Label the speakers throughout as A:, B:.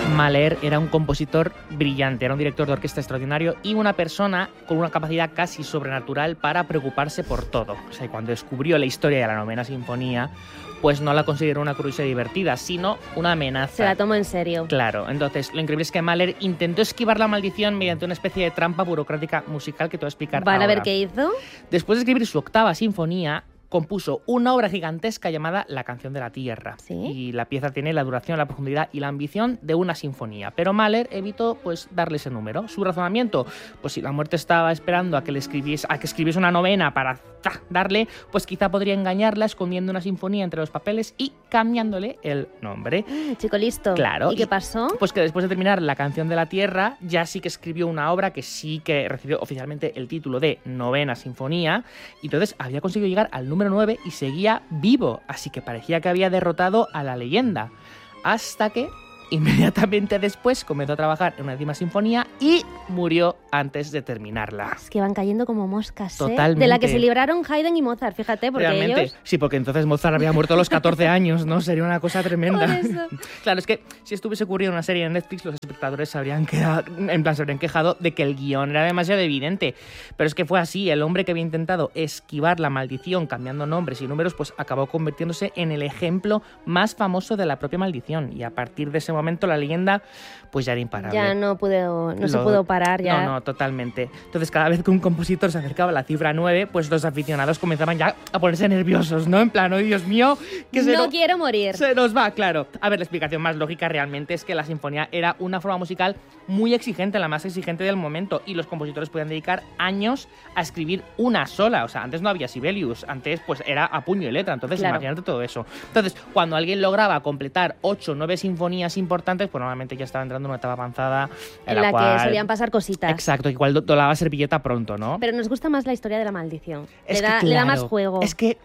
A: Mahler era un compositor brillante, era un director de orquesta extraordinario y una persona con una capacidad casi sobrenatural para preocuparse por todo. O sea, cuando descubrió la historia de la Novena Sinfonía, pues no la consideró una curiosidad divertida, sino una amenaza.
B: Se la tomó en serio.
A: Claro, entonces lo increíble es que Mahler intentó esquivar la maldición mediante una especie de trampa burocrática musical que te voy a explicar ahora.
B: ¿Van a ver qué hizo?
A: Después de escribir su octava sinfonía, compuso una obra gigantesca llamada La Canción de la Tierra.
B: ¿Sí?
A: Y la pieza tiene la duración, la profundidad y la ambición de una sinfonía. Pero Mahler evitó pues darle ese número. Su razonamiento, pues si la muerte estaba esperando a que escribiese una novena para darle, pues quizá podría engañarla escondiendo una sinfonía entre los papeles y cambiándole el nombre.
B: Chico listo.
A: Claro.
B: ¿Y qué pasó?
A: Pues que después de terminar La Canción de la Tierra, ya sí que escribió una obra que sí que recibió oficialmente el título de Novena Sinfonía, y entonces había conseguido llegar al número 9 y seguía vivo, así que parecía que había derrotado a la leyenda, hasta que inmediatamente después comenzó a trabajar en una 10ª sinfonía y murió antes de terminarla.
B: Es que van cayendo como moscas, ¿eh?
A: Totalmente.
B: De la que se libraron Haydn y Mozart, fíjate, porque
A: Realmente,
B: ellos...
A: sí, porque entonces Mozart había muerto a los 14 años, ¿no? Sería una cosa tremenda.
B: Por eso.
A: Claro, es que si estuviese ocurrido una serie en Netflix, los espectadores se habrían quejado de que el guión era demasiado evidente. Pero es que fue así, el hombre que había intentado esquivar la maldición cambiando nombres y números, pues acabó convirtiéndose en el ejemplo más famoso de la propia maldición. Y a partir de ese momento la leyenda pues ya era imparable.
B: Ya no se pudo parar ya.
A: No, totalmente. Entonces cada vez que un compositor se acercaba a la cifra 9, pues los aficionados comenzaban ya a ponerse nerviosos, ¿no? En plan, ¡oh, Dios mío! Que
B: quiero morir.
A: Se nos va, claro. A ver, la explicación más lógica realmente es que la sinfonía era una forma musical muy exigente, la más exigente del momento, y los compositores podían dedicar años a escribir una sola. O sea, antes no había Sibelius, antes pues era a puño y letra, entonces
B: claro.
A: Imagínate todo eso. Entonces, cuando alguien lograba completar 8 o 9 sinfonías importantes, pues normalmente ya estaba entrando en una etapa avanzada
B: en la que solían pasar cositas.
A: Exacto, igual dolaba servilleta pronto, ¿no?
B: Pero nos gusta más la historia de la maldición.
A: Le
B: da más juego.
A: Es que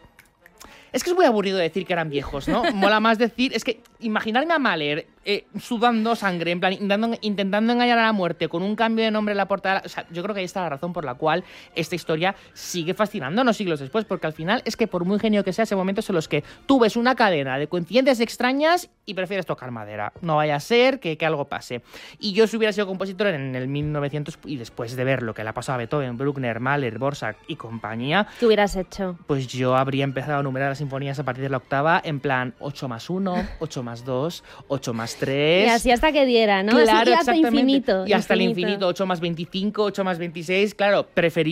A: es muy aburrido decir que eran viejos, ¿no? Mola más decir... Es que imaginarme a Mahler sudando sangre, en plan, intentando engañar a la muerte con un cambio de nombre en la portada... O sea, yo creo que ahí está la razón por la cual esta historia sigue fascinándonos siglos después, porque al final es que por muy genio que sea, ese momentos en los que tú ves una cadena de coincidencias extrañas y prefieres tocar madera. No vaya a ser que algo pase. Y yo si hubiera sido compositor en el 1900 y después de ver lo que le ha pasado a Beethoven, Bruckner, Mahler, Dvorak y compañía...
B: ¿Qué hubieras hecho?
A: Pues yo habría empezado a numerar las sinfonías a partir de la octava en plan 8 más 1, 8 más 2, 8 más 3...
B: Y así hasta que diera, ¿no?
A: Claro,
B: y hasta infinito.
A: Y hasta el infinito, 8 más 25, 8 más 26... Claro,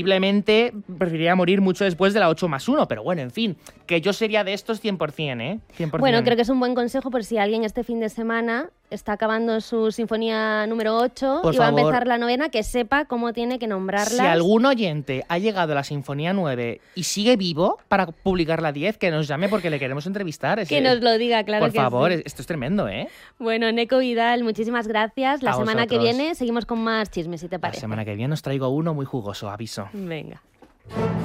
A: preferiría morir mucho después de la 8 más 1, pero bueno, en fin, que yo sería de estos 100%, ¿eh? 100%.
B: Bueno, creo que es un buen consejo por si alguien este fin de semana está acabando su sinfonía número 8
A: por
B: y va
A: favor,
B: a empezar la novena, que sepa cómo tiene que nombrarlas.
A: Si algún oyente ha llegado a la sinfonía 9 y sigue vivo para publicar la 10, que nos llame porque le queremos entrevistar.
B: Que nos lo diga, claro que sí.
A: Por favor, esto es tremendo, ¿eh?
B: Bueno, Neco Vidal, muchísimas gracias. La semana que
A: vosotros.
B: viene seguimos con más chismes, si te parece.
A: La semana que viene os traigo uno muy jugoso, aviso.
B: Venga.